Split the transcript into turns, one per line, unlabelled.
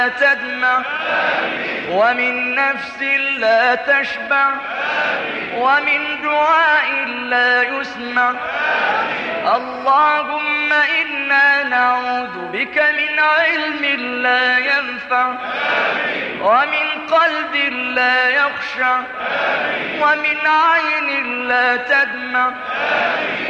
تدمع، ومن نفس لا تشبع، ومن دعاء لا يسمع. اللهم إنا نعوذ بك من علم لا ينفع، ومن قلب لا يخشع، ومن عين لا تدمع،